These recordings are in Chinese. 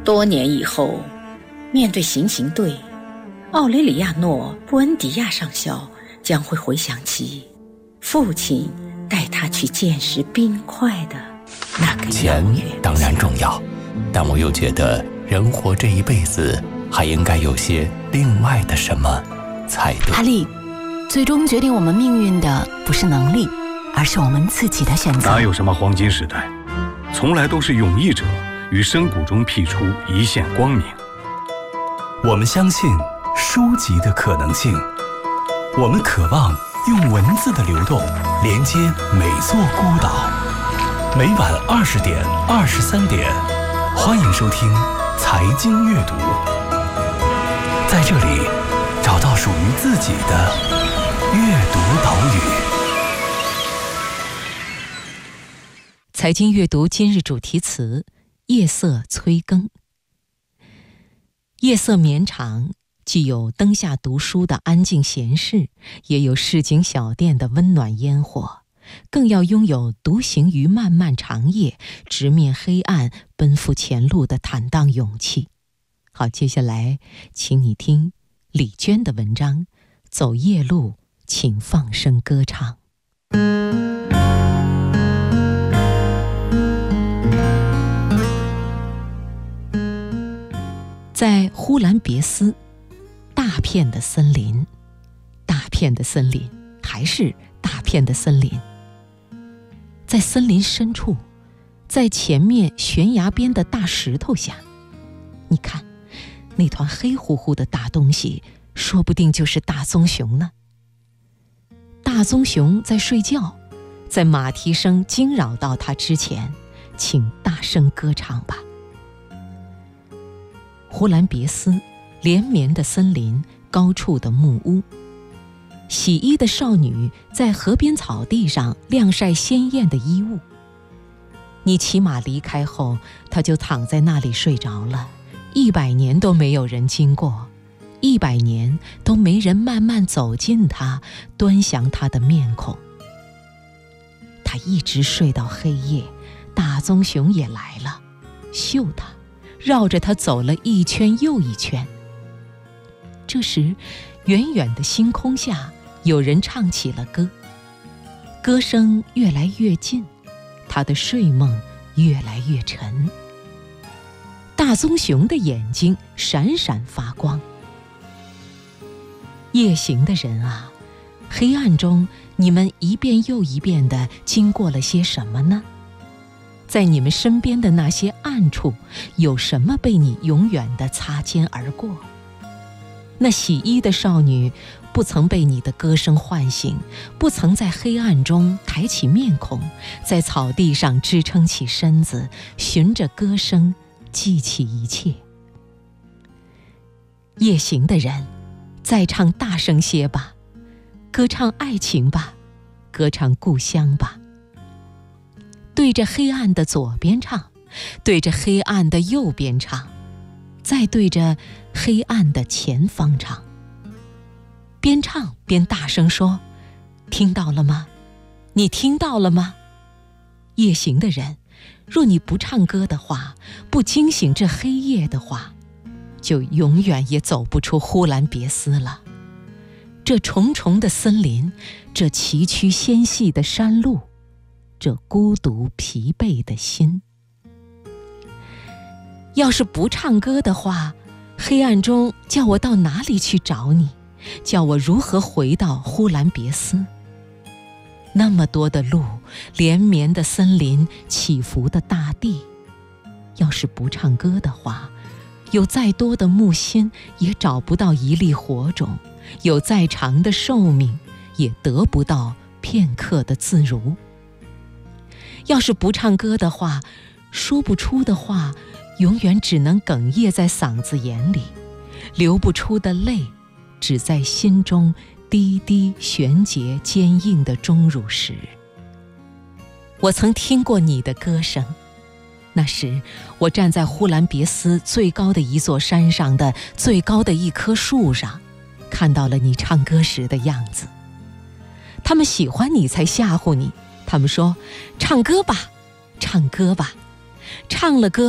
多年以后，面对行刑队，奥雷里亚诺·布恩迪亚上校将会回想起父亲带他去见识冰块的那个遥远的钱当然重要，但我又觉得人活这一辈子还应该有些另外的什么才对。 哈利，最终决定我们命运的不是能力，而是我们自己的选择。 哪有什么黄金时代，从来都是勇毅者于深谷中辟出一线光明。 我们相信书籍的可能性，我们渴望用文字的流动连接每座孤岛。每晚20点、23点，欢迎收听财经阅读，在这里找到属于自己的阅读岛屿。 财经阅读今日主题词：夜色催更。夜色绵长，既有灯下读书的安静闲适，也有市井小店的温暖烟火，更要拥有独行于漫漫长夜，直面黑暗，奔赴前路的坦荡勇气。好，接下来请你听李娟的文章《走夜路，请放声歌唱》。在呼兰别斯，大片的森林，大片的森林，还是大片的森林。在森林深处，在前面悬崖边的大石头下，你看，那团黑乎乎的大东西，说不定就是大棕熊呢。大棕熊在睡觉，在马蹄声惊扰到它之前，请大声歌唱吧。呼兰别斯，连绵的森林，高处的木屋。洗衣的少女在河边草地上晾晒鲜艳的衣物。你骑马离开后，她就躺在那里睡着了。100年都没有人经过，100年都没人慢慢走近她，端详她的面孔。她一直睡到黑夜，大棕熊也来了，嗅她，绕着他走了一圈又一圈。这时，远远的星空下，有人唱起了歌，歌声越来越近，他的睡梦越来越沉。大棕熊的眼睛闪闪发光。夜行的人啊，黑暗中你们一遍又一遍地经过了些什么呢？在你们身边的那些暗处，有什么被你永远地擦肩而过？那洗衣的少女不曾被你的歌声唤醒，不曾在黑暗中抬起面孔，在草地上支撑起身子，循着歌声记起一切。夜行的人，再唱大声些吧，歌唱爱情吧，歌唱故乡吧。对着黑暗的左边唱，对着黑暗的右边唱，再对着黑暗的前方唱。边唱边大声说：听到了吗？你听到了吗？夜行的人，若你不唱歌的话，不惊醒这黑夜的话，就永远也走不出呼兰别斯了。这重重的森林，这崎岖纤细的山路，这孤独疲惫的心。要是不唱歌的话，黑暗中叫我到哪里去找你？叫我如何回到呼兰别斯？那么多的路，连绵的森林，起伏的大地。要是不唱歌的话，有再多的木心也找不到一粒火种，有再长的寿命也得不到片刻的自如。要是不唱歌的话，说不出的话永远只能哽咽在嗓子眼里，流不出的泪只在心中滴滴悬结坚硬的钟乳石。我曾听过你的歌声，那时我站在呼兰别斯最高的一座山上的最高的一棵树上，看到了你唱歌时的样子。他们喜欢你才吓唬你，他们说唱歌吧，唱歌吧，唱了歌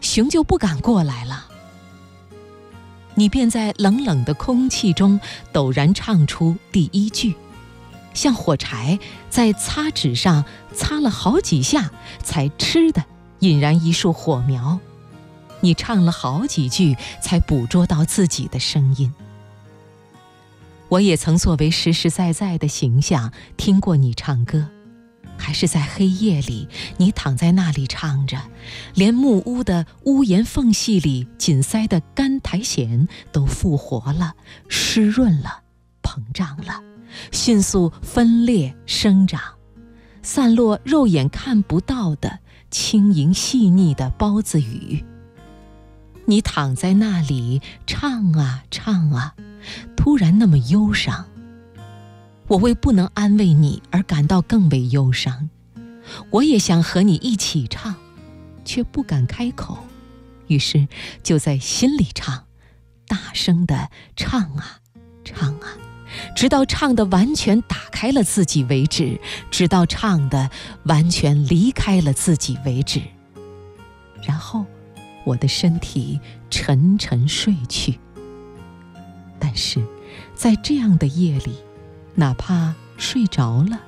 熊就不敢过来了。你便在冷冷的空气中陡然唱出第一句，像火柴在擦纸上擦了好几下，才嗤地引燃一束火苗。你唱了好几句，才捕捉到自己的声音。我也曾作为实实在在的形象听过你唱歌，还是在黑夜里，你躺在那里唱着，连木屋的屋檐缝隙里紧塞的干苔藓都复活了，湿润了，膨胀了，迅速分裂生长，散落肉眼看不到的轻盈细腻的孢子雨。你躺在那里唱啊唱啊，突然那么忧伤。我为不能安慰你而感到更为忧伤，我也想和你一起唱，却不敢开口，于是就在心里唱，大声地唱啊唱啊，直到唱得完全打开了自己为止，直到唱得完全离开了自己为止。然后我的身体沉沉睡去。但是在这样的夜里，哪怕睡着了，